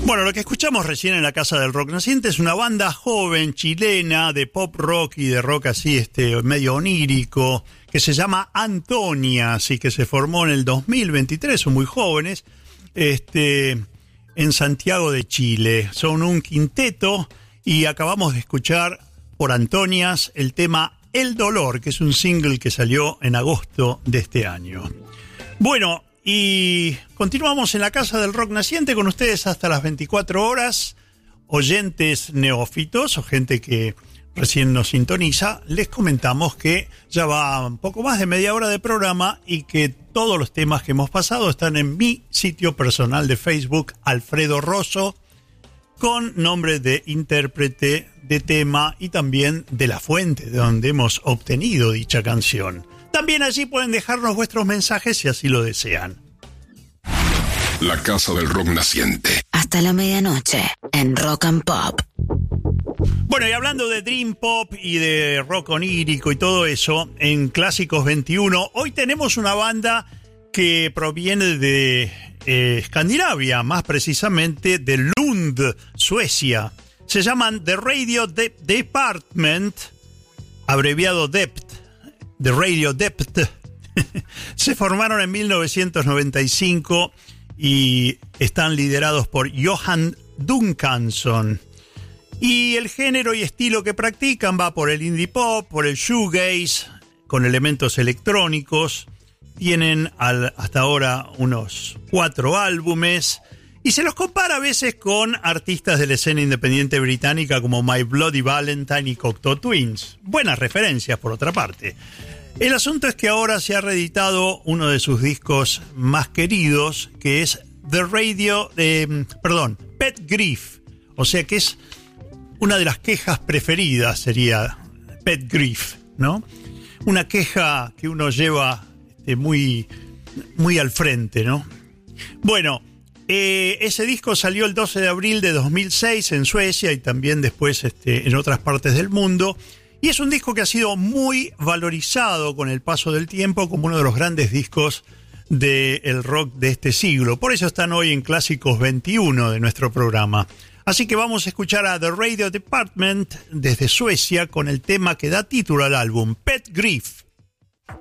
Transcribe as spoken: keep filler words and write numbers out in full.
Bueno, lo que escuchamos recién en la Casa del Rock Naciente es una banda joven chilena de pop rock y de rock así este medio onírico que se llama Antonia, así que se formó en el dos mil veintitrés, son muy jóvenes, este en Santiago de Chile. Son un quinteto y acabamos de escuchar por Antonias el tema El Dolor, que es un single que salió en agosto de este año. Bueno, y continuamos en la Casa del Rock Naciente con ustedes hasta las veinticuatro horas. Oyentes neófitos o gente que recién nos sintoniza, les comentamos que ya va un poco más de media hora de programa y que todos los temas que hemos pasado están en mi sitio personal de Facebook, Alfredo Rosso, con nombre de intérprete de tema y también de la fuente de donde hemos obtenido dicha canción. También allí pueden dejarnos vuestros mensajes si así lo desean. La Casa del Rock Naciente. Hasta la medianoche en Rock and Pop. Bueno, y hablando de Dream Pop y de rock onírico y todo eso, en Clásicos veintiuno, hoy tenemos una banda que proviene de eh, Escandinavia, más precisamente de Lund, Suecia. Se llaman The Radio De- Department, abreviado D E P T. The Radio Depth. Se formaron en mil novecientos noventa y cinco y están liderados por Johan Duncanson. Y el género y estilo que practican va por el indie pop, por el shoegaze, con elementos electrónicos. Tienen al, hasta ahora unos cuatro álbumes y se los compara a veces con artistas de la escena independiente británica como My Bloody Valentine y Cocteau Twins. Buenas referencias, por otra parte. El asunto es que ahora se ha reeditado uno de sus discos más queridos, que es The Radio, eh, perdón, Pet Grief. O sea que es una de las quejas preferidas, sería Pet Grief, ¿no? Una queja que uno lleva este, muy, muy al frente, ¿no? Bueno, eh, ese disco salió el doce de abril de dos mil seis en Suecia y también después este, en otras partes del mundo. Y es un disco que ha sido muy valorizado con el paso del tiempo como uno de los grandes discos del rock de este siglo. Por eso están hoy en Clásicos veintiuno de nuestro programa. Así que vamos a escuchar a The Radio Department desde Suecia con el tema que da título al álbum, Pet Grief.